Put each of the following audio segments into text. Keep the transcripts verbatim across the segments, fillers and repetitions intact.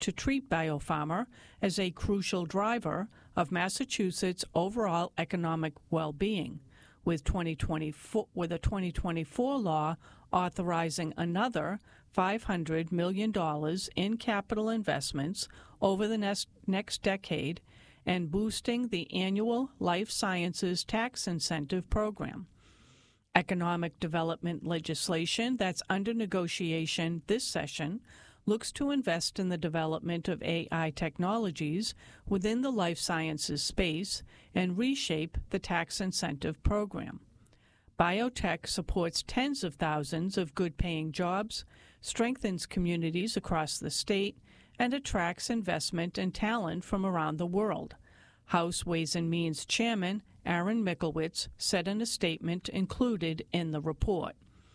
to treat biopharma as a crucial driver of Massachusetts' overall economic well-being, with twenty twenty-four, with a twenty twenty-four law authorizing another five hundred million dollars in capital investments over the next, next decade and boosting the annual Life Sciences Tax Incentive Program. Economic development legislation that's under negotiation this session looks to invest in the development of A I technologies within the life sciences space and reshape the tax incentive program. Biotech supports tens of thousands of good-paying jobs, strengthens communities across the state, and attracts investment and talent from around the world, House Ways and Means Chairman Aaron Mikulewicz said in a statement included in the report.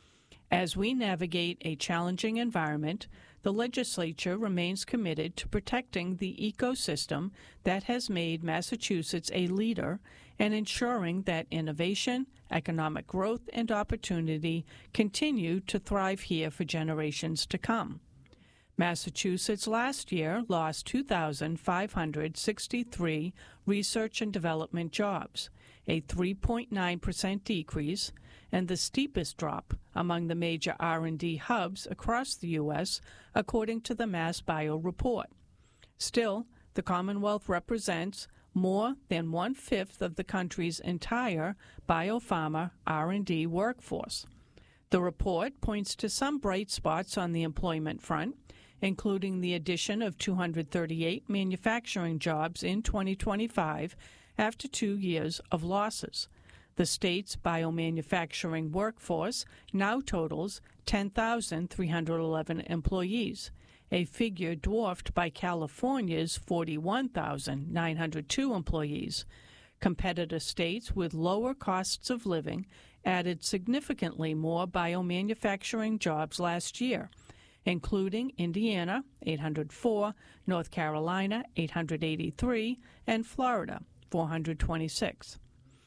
As we navigate a challenging environment, the legislature remains committed to protecting the ecosystem that has made Massachusetts a leader and ensuring that innovation, economic growth, and opportunity continue to thrive here for generations to come. Massachusetts last year lost two thousand five hundred sixty-three research and development jobs, a three point nine percent decrease, and the steepest drop among the major R and D hubs across the U S, according to the MassBio report. Still, the Commonwealth represents more than one-fifth of the country's entire biopharma R and D workforce. The report points to some bright spots on the employment front, including the addition of two hundred thirty-eight manufacturing jobs in twenty twenty-five after two years of losses. The state's biomanufacturing workforce now totals ten thousand three hundred eleven employees, a figure dwarfed by California's forty-one thousand nine hundred two employees. Competitor states with lower costs of living added significantly more biomanufacturing jobs last year, including Indiana, eight hundred four, North Carolina, eight hundred eighty-three, and Florida, four hundred twenty-six.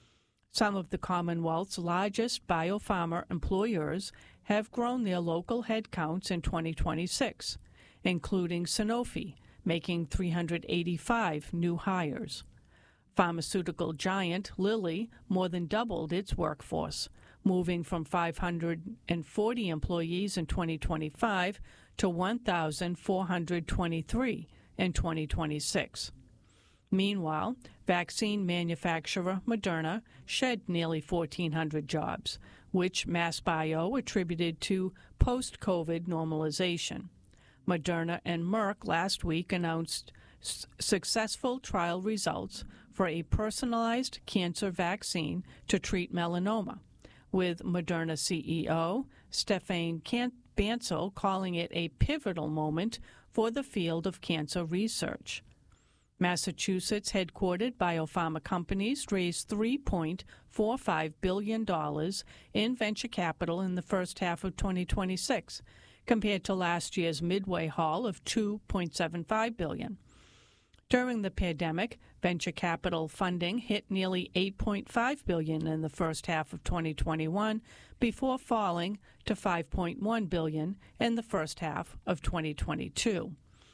Some of the Commonwealth's largest biopharma employers have grown their local headcounts in twenty twenty-six, including Sanofi, making three hundred eighty-five new hires. Pharmaceutical giant Lilly more than doubled its workforce, moving from five hundred forty employees in twenty twenty-five to one thousand four hundred twenty-three in twenty twenty-six. Meanwhile, vaccine manufacturer Moderna shed nearly fourteen hundred jobs, which MassBio attributed to post-COVID normalization. Moderna and Merck last week announced s- successful trial results for a personalized cancer vaccine to treat melanoma, with Moderna C E O Stéphane Bancel calling it a pivotal moment for the field of cancer research. Massachusetts headquartered biopharma companies raised three point four five billion dollars in venture capital in the first half of twenty twenty-six, compared to last year's midway haul of two point seven five billion dollars. During the pandemic, venture capital funding hit nearly eight point five billion dollars in the first half of twenty twenty-one, before falling to five point one billion dollars in the first half of twenty twenty-two.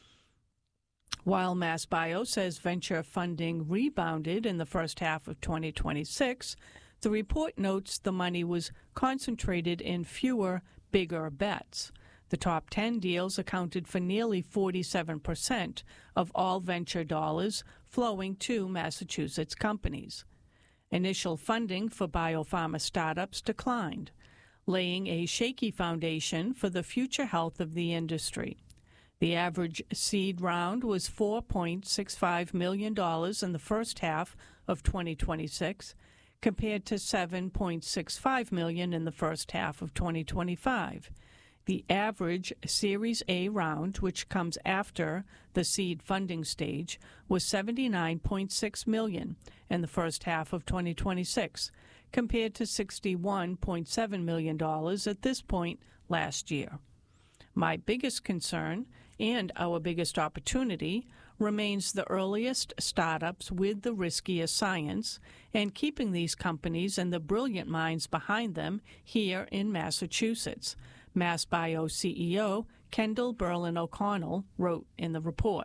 While MassBio says venture funding rebounded in the first half of twenty twenty-six, the report notes the money was concentrated in fewer, bigger bets. The top ten deals accounted for nearly forty-seven percent of all venture dollars flowing to Massachusetts companies. Initial funding for biopharma startups declined, laying a shaky foundation for the future health of the industry. The average seed round was four point six five million dollars in the first half of twenty twenty-six, compared to seven point six five million dollars in the first half of twenty twenty-five. The average Series A round, which comes after the seed funding stage, was seventy-nine point six million dollars in the first half of twenty twenty-six, compared to sixty-one point seven million dollars at this point last year. My biggest concern, and our biggest opportunity, remains the earliest startups with the riskiest science and keeping these companies and the brilliant minds behind them here in Massachusetts, MassBio C E O Kendall Berlin O'Connell wrote in the report.